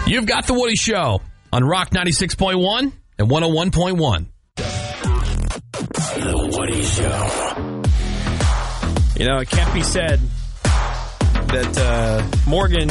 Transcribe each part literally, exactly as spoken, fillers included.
You've got The Woody Show on Rock ninety-six point one and one oh one point one. The Woody Show. You know, it can't be said that uh, Morgan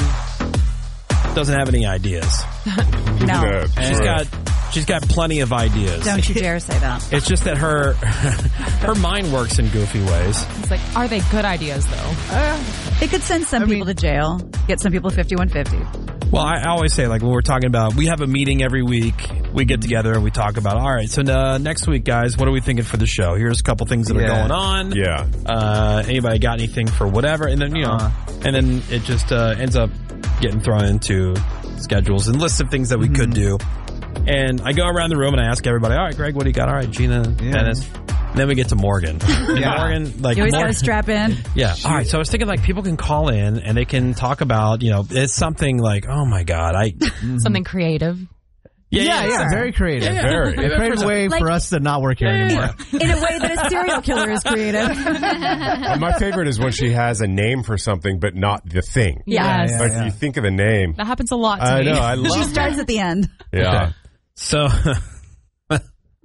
doesn't have any ideas. No. Yeah, She's sure. got she's got plenty of ideas. Don't you dare say that. It's just that her her mind works in goofy ways. It's like, are they good ideas, though? Uh, it could send some I people mean- to jail, get some people fifty-one fifty. Well, I, I always say, like, when we're talking about, we have a meeting every week. We get together and we talk about, all right, so uh, next week, guys, what are we thinking for the show? Here's a couple things that are Yeah. going on. Yeah. Uh, anybody got anything for whatever? And then, you know, Uh-huh. and then it just uh, ends up getting thrown into schedules and lists of things that we could do. And I go around the room and I ask everybody, all right, Greg, what do you got? All right, Gina, Yeah. Dennis. And then we get to Morgan. And Yeah. Morgan, like, You always got Morgan, to strap in. yeah. All right. So I was thinking, like, people can call in and they can talk about, you know, it's something like, oh my God, I. Something creative. Yeah, Yeah, yeah, sure. very creative. Yeah, very. A creative way Like- for us to not work here anymore. In a way that a serial killer is creative. And my favorite is when she has a name for something, but not the thing. Yes. Yeah, Like, yeah. you think of the name. That happens a lot to I me. know. I She love starts at the end. Yeah. Okay. So, all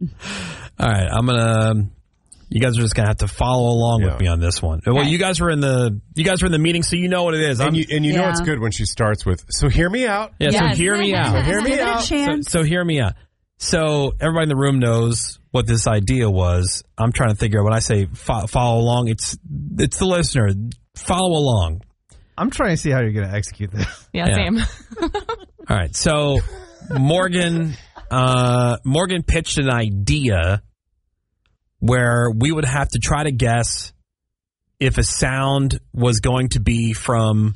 right, I'm gonna. You guys are just gonna have to follow along with Yeah. me on this one. Well, Okay. you guys were in the you guys were in the meeting, so you know what it is. I'm, And you, and you know Yeah. it's good when she starts with, so hear me out. yeah. Yes. So hear me out. Hear me Give it a out. So, chance. so hear me out. So everybody in the room knows what this idea was. I'm trying to figure out when I say fo- follow along. It's it's the listener. Follow along. I'm trying to see how you're going to execute this. Yeah, Yeah. same. All right. So Morgan, uh, Morgan pitched an idea where we would have to try to guess if a sound was going to be from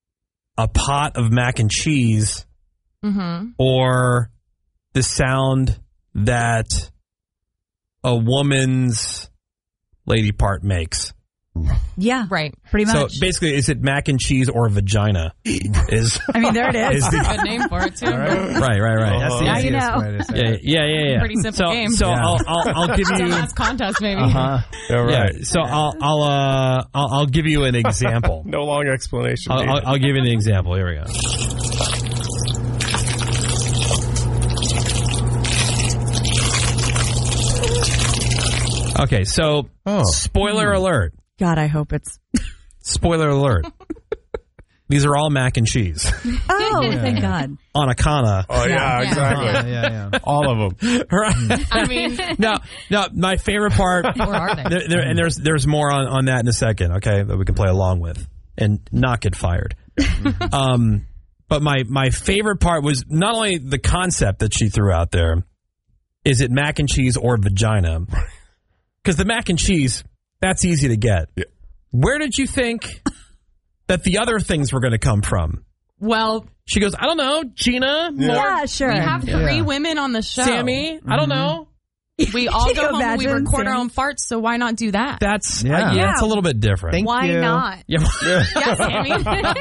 a pot of mac and cheese Mm-hmm. or the sound that a woman's lady part makes. Yeah, Right. pretty So much. basically, is it mac and cheese or vagina? Is I mean, there it is. is the, Good name for it, too. right, right, right. That's the Now you easiest know. way to say Yeah, it. yeah, yeah, yeah. Pretty simple so, game. So Yeah. I'll, I'll, I'll give It's a you. last contest, maybe. Uh-huh. Yeah, right. Yeah. So I'll, I'll, uh, I'll, I'll give you an example. No long explanation. I'll, I'll, needed. I'll give you an example. Here we go. Okay, so Oh. spoiler alert. God, I hope it's. Spoiler alert. These are all mac and cheese Oh, thank God. on a kana. Oh, yeah, Yeah. exactly. Yeah, yeah, yeah. All of them. Right. I mean, No, no. My favorite part, or are they? there, there, and there's there's more on, on that in a second. Okay, that we can play along with and not get fired. um, but my my favorite part was not only the concept that she threw out there. Is it mac and cheese or vagina? Because the mac and cheese, that's easy to get. Yeah. Where did you think that the other things were going to come from? Well, She goes, I don't know, Gina, Yeah. Mort, Yeah, sure. we have three Yeah. women on the show. Sammy, I don't know. We all Can go you home and we imagine, record our Sammy? own farts, so why not do that? That's Yeah. uh, yeah, it's a little bit different. Thank why you. not? yeah, Yes, Sammy.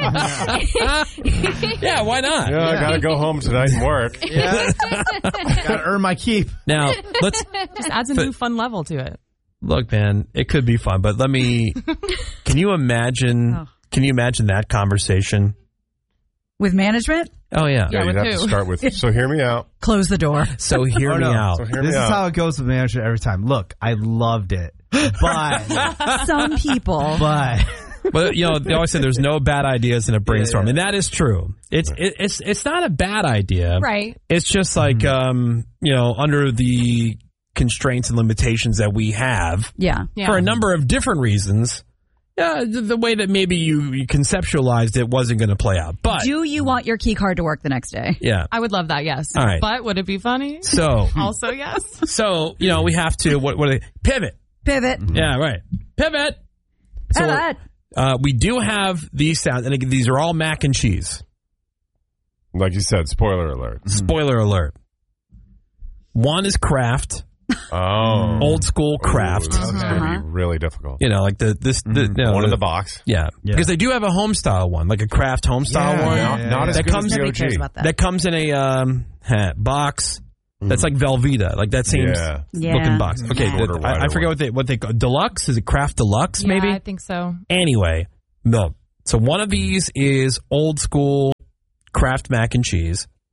yeah, why not? Yeah, I got to go home tonight and work. Yeah. Gotta earn my keep. Now, let's Just adds a new fun level to it. look, man, it could be fun, but let me, can you imagine, Oh. can you imagine that conversation? With management, Oh, yeah. Yeah, with you'd have who? to start with, so hear me out. close the door. So hear Oh, me no. out. So hear This me is out. how it goes with management every time. Look, I loved it, but Some people. but But you know, they always say there's no bad ideas in a brainstorm, Yeah, and that is true. It's it, it's it's not a bad idea, Right. It's just like um, you know, under the constraints and limitations that we have Yeah. Yeah. for a number of different reasons. Yeah, the, the way that maybe you, you conceptualized it wasn't going to play out, but Do you want your key card to work the next day? yeah. I would love that, yes. All right. But would it be funny? So Also, yes. so you know, we have to what what are they, pivot. Pivot. Yeah, right. Pivot. So Pivot. uh, we do have these sounds, and again, these are all mac and cheese. Like you said, spoiler alert. Spoiler alert. One is Kraft, Oh. old school Kraft. Ooh, this is going to Uh-huh. be really difficult. You know, like the this the, you know, One in the- the box. yeah. Yeah. because they do have a home style one, like a Kraft home style Yeah, one yeah, Not, yeah, not yeah. as That good comes- as the Nobody O G. cares about that. that comes in a um, ha- box that's like Velveeta, like that same Yeah. Yeah. looking box. Okay, Yeah. the- Shorter, I, I wider forget one. what they what they call deluxe. Is it Kraft Deluxe? Maybe. Yeah, I think so. Anyway, no. So one of these is old school Kraft mac and cheese.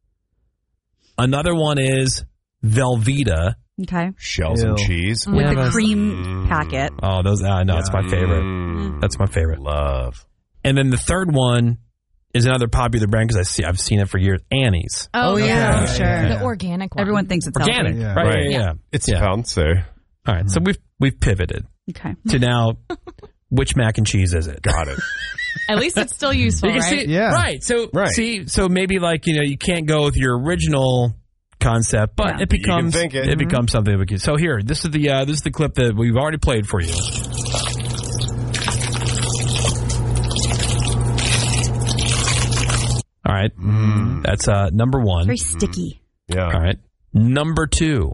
Another one is Velveeta. Okay. Shells Ew. and cheese. With Yeah, the that's- cream packet. Oh, those. Uh, no, it's my favorite. Mm, That's my favorite. love. And then the third one is another popular brand because I see I've seen it for years. Annie's. Oh, yeah, yeah, sure. yeah, yeah. The organic one. Everyone thinks it's Organic, healthy. Yeah. right? Right. Yeah, yeah. It's Yeah. found, so All right, so we've we've pivoted Okay. to now. Which mac and cheese is it? got it. At least it's still useful, You can right? see, Yeah. right. So Right. see, so maybe like you know you can't go with your original concept, but Yeah. it You can becomes think it. becomes something. We can, so here, this is the uh, this is the clip that we've already played for you. All right, that's uh, number one. Very sticky. Yeah. All right, number two.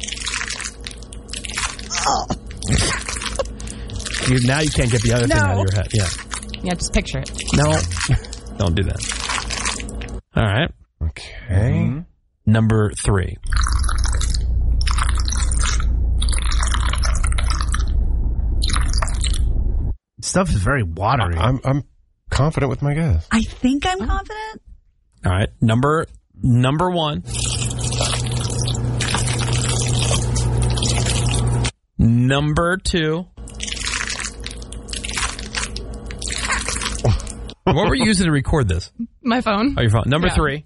You, now you can't get the other thing No. out of your head. Yeah. Yeah, just picture it. No, don't do that. All right. Okay. Number three. Stuff is very watery. I'm I'm confident with my guess. I think I'm confident. All right. Number number one. Number two. What were you using to record this? My phone. Oh, your phone. Number Yeah. three.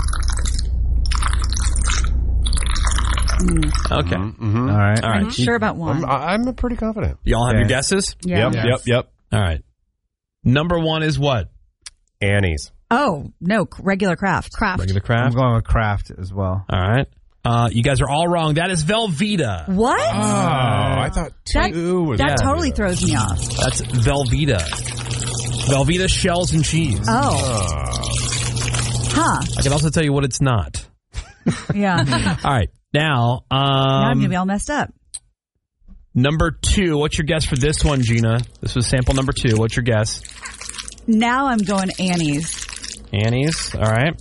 Okay. Mm-hmm. All right. All right. I'm sure about one. I'm, I'm pretty confident. Y'all have Okay. your guesses? Yeah. Yep. Yes. Yep. Yep. All right. Number one is what? Annie's. Oh, no, regular craft. Craft. Regular I'm craft. going with Kraft as well. All right. Uh, you guys are all wrong. That is Velveeta. What? Oh, I thought That- two was that yeah. totally throws me off. That's Velveeta. Velveeta shells and cheese. Oh. Huh. I can also tell you what it's not. Yeah. Now All right. Now, I'm going to um, be all messed up. number two. What's your guess for this one, Gina? This was sample number two. What's your guess? Now I'm going Annie's. Annie's. All right.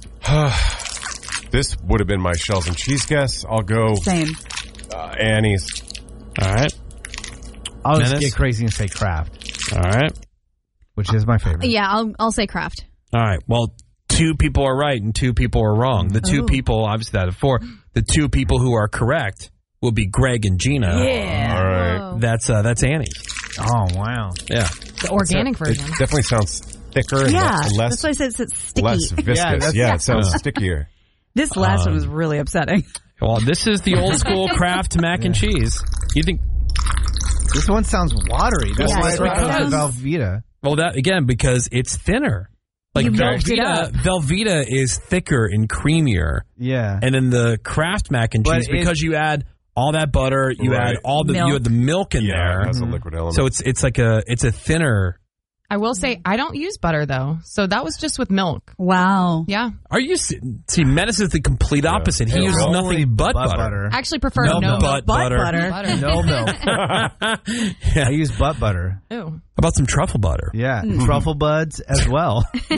This would have been my shells and cheese guess. I'll go Same. uh, Annie's. All right. I'll just Menace? get crazy and say Kraft, All right. which is my favorite. Yeah, I'll I'll say Kraft. All right. Well, two people are right and two people are wrong. The two Oh. people, obviously out of four, the two people who are correct will be Greg and Gina. Yeah. All right. Whoa. That's uh, that's Annie. Oh wow. Yeah. The organic It version. definitely sounds thicker and Yeah. le- That's less why I said it's, it's sticky. less viscous. Yeah, Yeah, that's- it sounds Yeah. stickier. This last Um, one was really upsetting. Well, this is the old school Kraft mac and cheese. You think? This one sounds watery. That's Yeah, why it it becomes a sounds- Velveeta. Well, that again because it's thinner. Like You milked it Velveeta, up. Velveeta is thicker and creamier, Yeah. and then the Kraft mac and But cheese it- because you add all that butter, you Right. add all the Milk. you add the milk in Yeah, it there, has a liquid element. so it's it's like a it's a thinner. I will say I don't use butter though, so that was just with milk. Wow. Yeah, Are you see? see Menace is the complete opposite. He Yeah. uses Only nothing but butter. I actually prefer No no, butt Butt butter. butter. butter. No milk. Yeah. I use butt butter. Ew. How about some truffle butter? Yeah. Truffle buds as well. Well,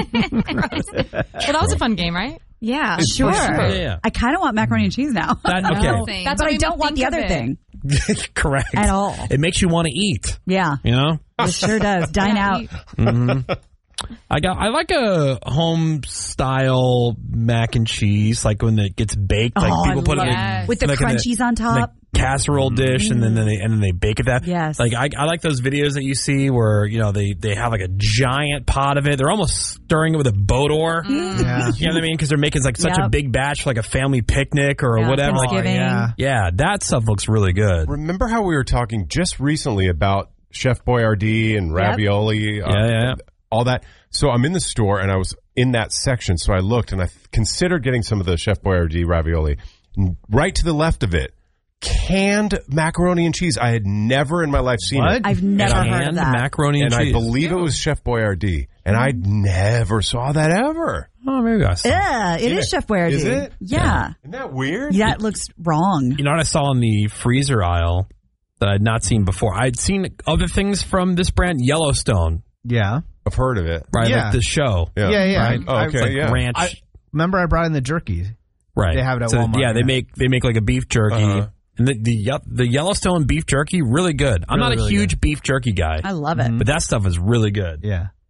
that was a fun game, right? Yeah. Sure. Yeah, yeah. I kind of want macaroni and cheese now. That, No. okay, Thing. That's but what I made me don't want the think of other it. thing correct. at all. It makes you want to eat. Yeah. You know. It sure does. Dine Yeah, out. you- hmm I got. I like a home style mac and cheese, like when it gets baked. Like Oh, people I put love it in, Yes. With the like in crunchies on in top. the casserole dish, and then, then they and then they bake it that. Yes. Like I, I like those videos that you see where you know they they have like a giant pot of it. They're almost stirring it with a boat oar. Yeah. You know what I mean? Because they're making like such a Yep. big batch for like a family picnic or Yeah, whatever. Like, Thanksgiving. yeah. yeah, that stuff looks really good. Remember how we were talking just recently about Chef Boyardee and ravioli, uh, Yeah, yeah. all that. So I'm in the store and I was in that section. So I looked and I th- considered getting some of the Chef Boyardee ravioli. And right to the left of it, canned macaroni and cheese. I had never in my life seen What? it. I've never heard of Canned that. macaroni and, And I cheese. believe it was Chef Boyardee. And I never saw that ever. oh, maybe I saw. Yeah, it Yeah. is Chef Boyardee. Is it? Yeah. Isn't that weird? That looks wrong. You know what I saw in the freezer aisle that I'd not seen before? I'd seen other things from this brand, Yellowstone, Yeah. I've heard of it. right? Yeah. Like the show. Yeah. Yeah, yeah. Right? Oh, okay, Like yeah. ranch. I, remember I brought in the jerky. right. they have it at So, Walmart, Yeah, they yeah. make they make like a beef jerky. Uh-huh. And the, the Ye- the Yellowstone beef jerky, really good. I'm Really, not a really huge beef jerky guy, I love it. but that stuff is really good. Yeah.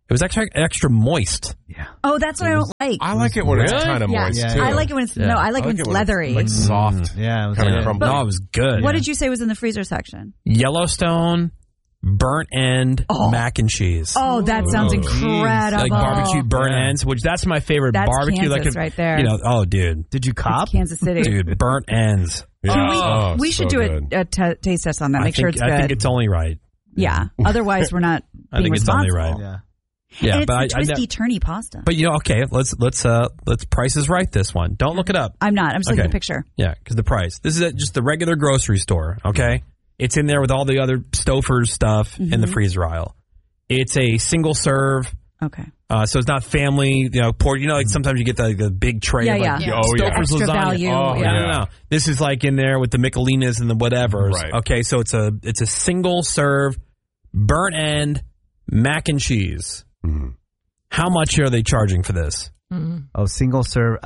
It was actually extra moist. Yeah. Oh, that's what I don't like. I like it when it's Really? kind of yeah. moist Yeah, too. I like it when it's Yeah. no. I like I when like it's it when it's, leathery. like soft, Mm. Yeah, it was kind good. of crumbly. No, it was good. What did you say was in the freezer section? Yellowstone, burnt end, Oh. mac and cheese. Oh, that sounds Oh, incredible. Like barbecue burnt Yeah. ends, which that's my favorite That's barbecue. like Kansas a- right there. You know, oh, dude, Did you cop? Kansas City. dude, burnt ends. Yeah. Can we, Oh, we so should do good. a, a t- taste test on that. Make I sure think, it's I good. think it's only right. yeah. Otherwise, we're not. I being think it's only responsible. right. Yeah. Yeah, and it's but the I, I twisty, ne- turny pasta. but you know, okay, let's let's uh let's Price is Right this one. Don't look it up. I'm not. I'm just looking Okay. at the picture. Yeah, because the price. This is at just the regular grocery store. Okay, it's in there with all the other Stouffer's stuff in Mm-hmm. the freezer aisle. It's a single serve. Okay. Uh, so it's not family, you know, pork. You know, like sometimes you get the, the big tray Yeah, of like yeah. Oh, yeah. Stouffer's Extra lasagna. value, Oh, yeah. no, no, no. This is like in there with the Michelinas and the whatevers. Right. Okay, so it's a it's a single serve, burnt end, mac and cheese. Mhm. How much are they charging for this? Oh, single serve.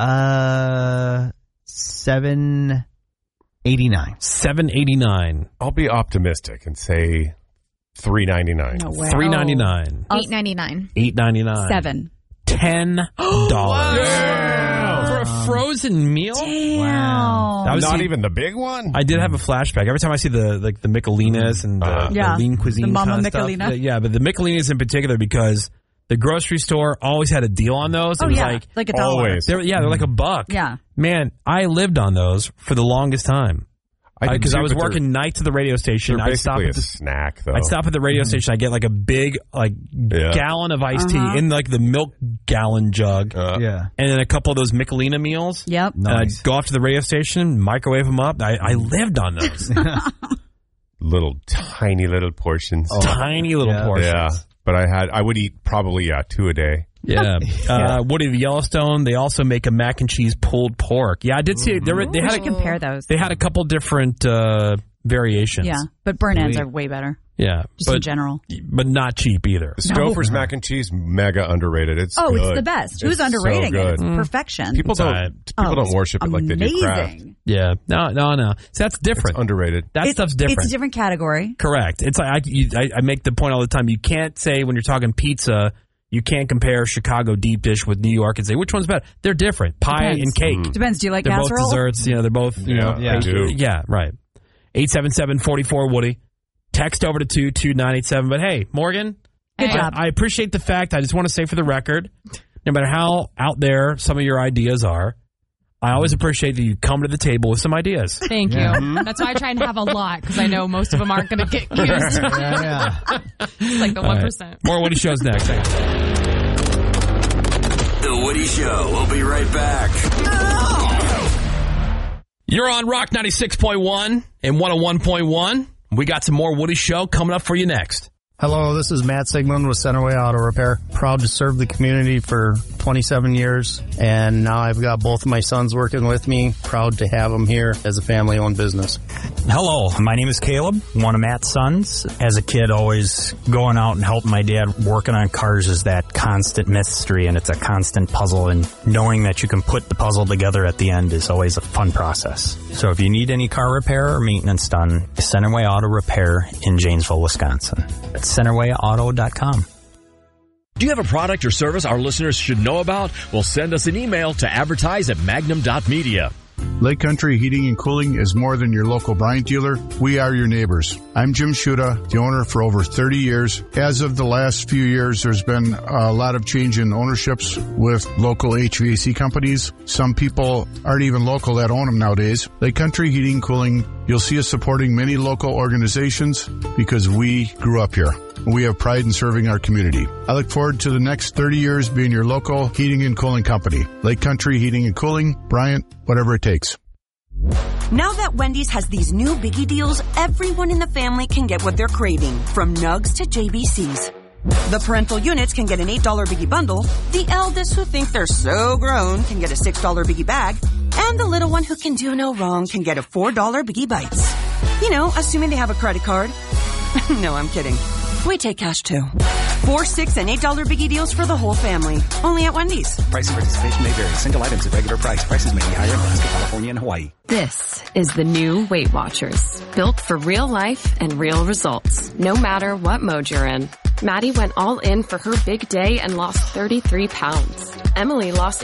Uh, seven eighty nine. Seven eighty nine, I'll be optimistic and say three ninety nine. No way. three ninety nine, I'll- eight ninety-nine. eight ninety nine, Seven. ten dollars Yeah. for a frozen meal. Damn. That was Not the- even the big one. I did have a flashback every time I see the like the Michelinas and the, Uh-huh. the Yeah. lean cuisine The Mama kind of stuff. Michelina. Yeah, but the Michelinas in particular because the grocery store always had a deal on those. It Oh was yeah, like like, a dollar. Always. they were, yeah, they're like a buck. Yeah. Man, I lived on those for the longest time did because I, too, was but they're- working nights at the radio station. They're I'd stop basically at a the snack, though. I'd stop at the radio station. I get like a big like Yeah. gallon of iced Uh-huh. tea in like the milk gallon jug, Uh, Yeah. and then a couple of those Michelina meals. Yep. And I'd Nice. go off to the radio station, microwave them up. I, I lived on those Little tiny little portions. tiny little Yeah. portions. Yeah, but I had I would eat probably yeah two a day. Yeah. Uh, Woody, the Yellowstone, they also make a mac and cheese pulled pork. Yeah, I did see it. There were, they We had should a, compare those. they had a couple different uh, variations. Yeah, but burn ends Sweet. are way better, Yeah. just in But, general. but not cheap either. The Stouffer's mac and cheese mega underrated. It's Oh, good. it's the best. Who's It's so underrating it? good. It's perfection. People It's don't alright. people Oh, don't it's worship it like they do craft. amazing. Yeah. No, no, no. So that's It's different. underrated. that It's- stuff's different. It's a different category. Correct. It's like I, you, I, I make the point all the time. You can't say when you're talking pizza, you can't compare Chicago deep dish with New York and say which one's better. They're different. Pie Depends. and cake. Depends. Do you like They're casserole? both desserts. You know, they're both, you Yeah, know. I pastry- do. Yeah, right. eight seven seven, four four, Woody. Text over to two two nine eight seven. But hey, Morgan, Good I, job. I appreciate the fact. I just want to say for the record, no matter how out there some of your ideas are, I always appreciate that you come to the table with some ideas. Thank Yeah. you. That's why I try and have a lot because I know most of them aren't going to get used. Yeah, yeah. It's like the All one right. percent. More Woody shows next. Thanks. The Woody Show. We'll be right back. You're on Rock ninety-six point one and one oh one point one. We got some more Woody Show coming up for you next. Hello, this is Matt Sigmund with Centerway Auto Repair. Proud to serve the community for twenty-seven years, and now I've got both of my sons working with me. Proud to have them here as a family-owned business. Hello, my name is Caleb, one of Matt's sons. As a kid, always going out and helping my dad working on cars is that constant mystery, and it's a constant puzzle, and knowing that you can put the puzzle together at the end is always a fun process. So if you need any car repair or maintenance done, Centerway Auto Repair in Janesville, Wisconsin. It's centerway auto dot com. Do you have a product or service our listeners should know about? Well, send us an email to advertise at magnum dot media. Lake Country Heating and Cooling is more than your local Bryant dealer. We are your neighbors. I'm Jim Schuda, the owner for over thirty years. As of the last few years, there's been a lot of change in ownerships with local H V A C companies. Some people aren't even local that own them nowadays. Lake Country Heating and Cooling, you'll see us supporting many local organizations because we grew up here. We have pride in serving our community. I look forward to the next thirty years being your local heating and cooling company. Lake Country Heating and Cooling, Bryant, whatever it takes. Now that Wendy's has these new biggie deals, everyone in the family can get what they're craving, from nugs to J B Cs. The parental units can get an eight dollar biggie bundle, the eldest who think they're so grown can get a six dollar biggie bag, and the little one who can do no wrong can get a four dollar biggie bites. You know, assuming they have a credit card. No, I'm kidding. We take cash too. Four, six, and eight dollar biggie deals for the whole family. Only at Wendy's. Price and participation may vary. Single items at regular price. Prices may be higher in Alaska, California, and Hawaii. This is the new Weight Watchers, built for real life and real results, no matter what mode you're in. Maddie went all in for her big day and lost thirty-three pounds. Emily lost